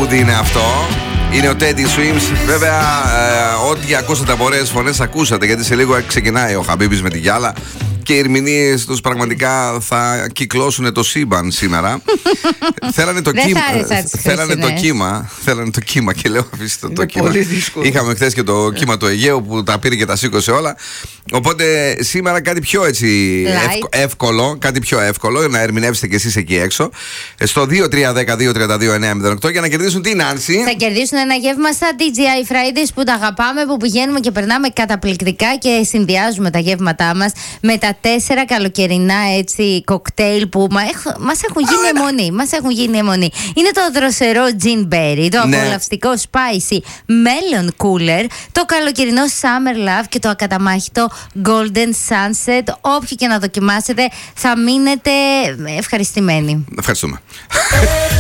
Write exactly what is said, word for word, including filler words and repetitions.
τραγούδι είναι αυτό. Είναι ο Teddy Swims. Βέβαια, ε, ό,τι ακούσατε από ωραίες φωνές ακούσατε, γιατί σε λίγο ξεκινάει ο Χαμπίμπης με τη Γιάλα και οι ερμηνείες τους πραγματικά θα κυκλώσουν το σύμπαν σήμερα. Θέλανε το κύμα. Θέλανε το κύμα. Θέλανε το κύμα και λέω αφήστε το, το κύμα. Είχαμε χθες και το κύμα του Αιγαίου που τα πήρε και τα σήκωσε όλα. Οπότε σήμερα κάτι πιο έτσι εύκολο, εύκολο, κάτι πιο εύκολο να ερμηνεύσετε κι εσείς εκεί έξω. Στο δύο τρία ένα μηδέν δύο τρία δύο εννιά μηδέν οκτώ για να κερδίσουν τι, Νάνση? Θα κερδίσουν ένα γεύμα στα ντι τζέι άι Fridays που τα αγαπάμε, που πηγαίνουμε και περνάμε καταπληκτικά και συνδυάζουμε τα γεύματά μας με τα τέσσερα καλοκαιρινά έτσι κοκτέιλ που μα έχ, μας έχουν γίνει αιμονή. Μας έχουν γίνει αιμονή. Είναι το δροσερό Gin Berry, το ναι. απολαυστικό Spicy Melon Cooler, το καλοκαιρινό Summer Love και το ακαταμάχητο Golden Sunset. Όποιο και να δοκιμάσετε θα μείνετε ευχαριστημένοι. Ευχαριστούμε.